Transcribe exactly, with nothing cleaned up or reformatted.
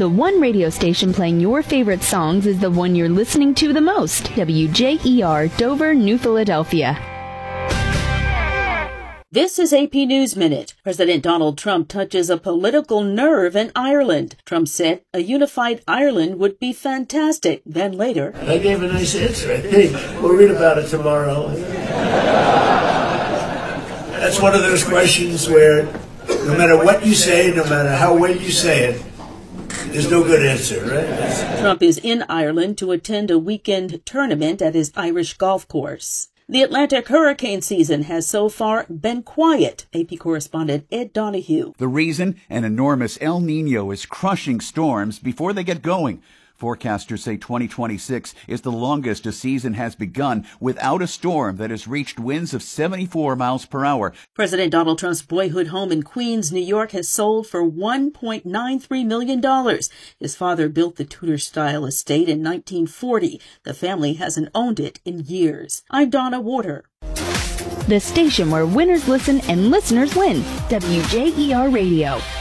The one radio station playing your favorite songs is the one you're listening to the most. W J E R, Dover, New Philadelphia. This is A P News Minute. President Donald Trump touches a political nerve in Ireland. Trump said a unified Ireland would be fantastic. Then later, I gave a nice answer. Hey, we'll read about it tomorrow. That's one of those questions where no matter what you say, no matter how well you say it, there's no good answer, right? Trump is in Ireland to attend a weekend tournament at his Irish golf course. The Atlantic hurricane season has so far been quiet. A P correspondent Ed Donahue. The reason? An enormous El Nino is crushing storms before they get going. Forecasters say twenty twenty-six is the longest a season has begun without a storm that has reached winds of seventy-four miles per hour. President Donald Trump's boyhood home in Queens, New York, has sold for one point nine three million dollars. His father built the Tudor-style estate in nineteen forty. The family hasn't owned it in years. I'm Donna Water. The station where winners listen and listeners win. W J E R Radio.